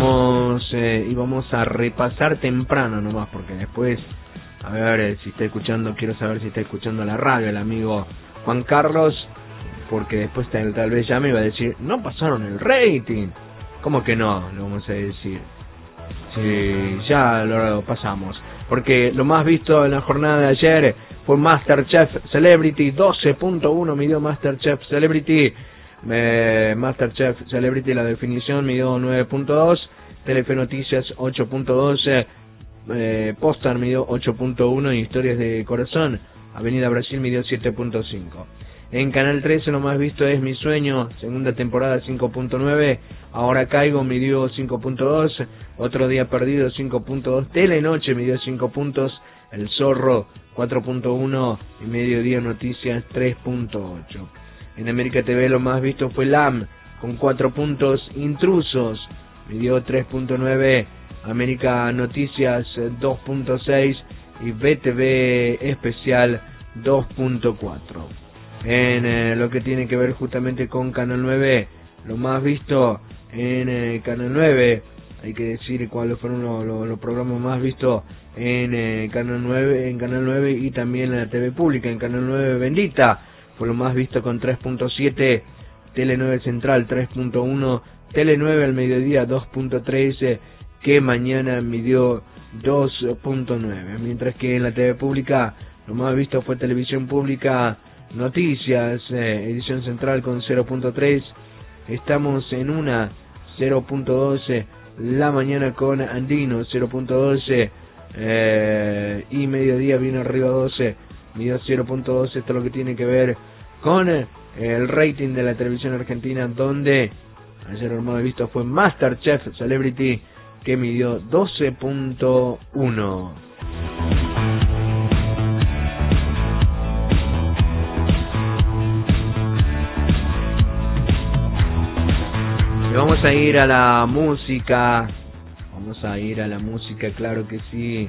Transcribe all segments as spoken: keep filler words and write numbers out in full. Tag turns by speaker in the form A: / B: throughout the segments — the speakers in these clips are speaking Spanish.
A: vamos eh, y vamos a repasar temprano nomás, porque después, a ver eh, si está escuchando, quiero saber si está escuchando la radio el amigo Juan Carlos, porque después tal, tal vez ya me iba a decir, no pasaron el rating. ¿Cómo que no? Lo vamos a decir. Sí, ya lo pasamos. Porque lo más visto en la jornada de ayer fue Masterchef Celebrity. Doce punto uno midió Masterchef Celebrity. Eh, Masterchef Celebrity, la definición, midió nueve punto dos. Telefe Noticias ocho punto doce. Eh, Postar midió ocho punto uno. Y Historias de Corazón, Avenida Brasil, midió siete punto cinco. En Canal trece lo más visto es Mi Sueño, segunda temporada, cinco punto nueve. Ahora Caigo midió cinco punto dos. Otro Día Perdido, cinco punto dos. Telenoche midió cinco puntos. El Zorro, cuatro punto uno. Y Mediodía Noticias, tres punto ocho. En América T V lo más visto fue L A M, con cuatro puntos. Intrusos midió tres punto nueve. América Noticias, dos punto seis. Y B T V Especial, dos punto cuatro. En eh, lo que tiene que ver justamente con Canal nueve, lo más visto en eh, Canal nueve, hay que decir cuáles fueron los, los, los programas más vistos en eh, Canal nueve, en Canal nueve y también en la T V pública. En Canal nueve Bendita fue lo más visto con tres punto siete, Tele nueve Central tres punto uno, Tele nueve al mediodía dos punto trece, que mañana midió dos punto nueve, mientras que en la T V pública lo más visto fue Televisión Pública Noticias, eh, edición central con cero punto tres. Estamos en una, cero punto doce. La mañana con Andino, cero punto doce. Eh, y Mediodía viene arriba doce, midió cero punto doce. Esto es lo que tiene que ver con eh, el rating de la televisión argentina, donde ayer el más visto fue Masterchef Celebrity, que midió doce punto uno. Y vamos a ir a la música, vamos a ir a la música, claro que sí,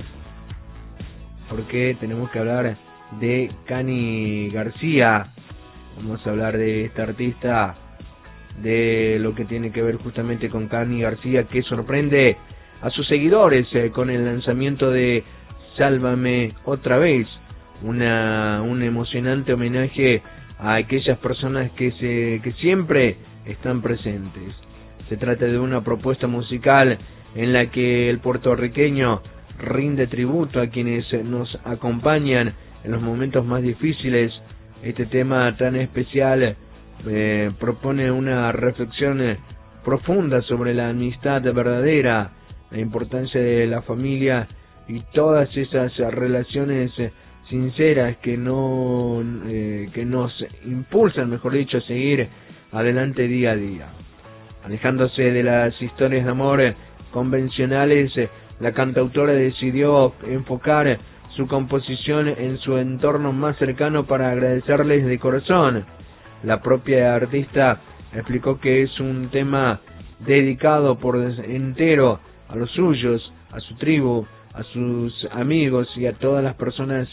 A: porque tenemos que hablar de Cani García. Vamos a hablar de esta artista, de lo que tiene que ver justamente con Cani García, que sorprende a sus seguidores eh, con el lanzamiento de Sálvame Otra Vez, una un emocionante homenaje a aquellas personas que se que siempre están presentes. Se trata de una propuesta musical en la que el puertorriqueño rinde tributo a quienes nos acompañan en los momentos más difíciles. Este tema tan especial eh, propone una reflexión eh, profunda sobre la amistad verdadera, la importancia de la familia y todas esas relaciones eh, sinceras que no eh, que nos impulsan, mejor dicho, a seguir adelante día a día. Alejándose de las historias de amor convencionales, la cantautora decidió enfocar su composición en su entorno más cercano para agradecerles de corazón. La propia artista explicó que es un tema dedicado por entero a los suyos, a su tribu, a sus amigos y a todas las personas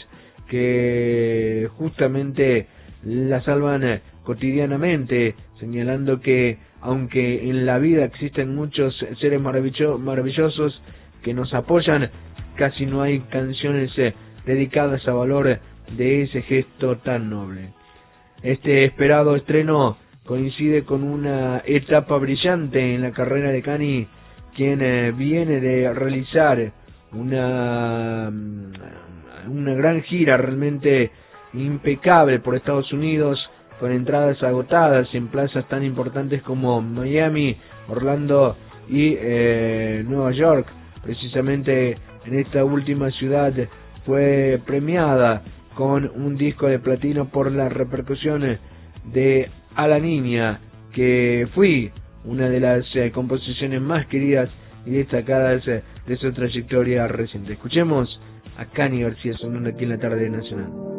A: que justamente la salvan cotidianamente, señalando que aunque en la vida existen muchos seres maravillo- maravillosos que nos apoyan, casi no hay canciones eh, dedicadas a valor de ese gesto tan noble. Este esperado estreno coincide con una etapa brillante en la carrera de Cani, quien eh, viene de realizar una, una gran gira realmente impecable por Estados Unidos, con entradas agotadas en plazas tan importantes como Miami, Orlando y eh, Nueva York. Precisamente en esta última ciudad fue premiada con un disco de platino por las repercusiones de A la Niña, que fue una de las eh, composiciones más queridas y destacadas eh, de su trayectoria reciente. Escuchemos a Cani García sonando aquí en la tarde nacional.